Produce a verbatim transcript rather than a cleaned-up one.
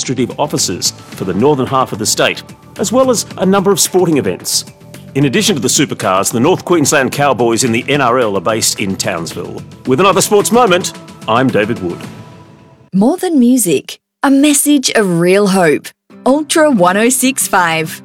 administrative offices for the northern half of the state, as well as a number of sporting events. In addition to the supercars, the North Queensland Cowboys in the N R L are based in Townsville. With another sports moment, I'm David Wood. More than music, a message of real hope. Ultra one oh six point five.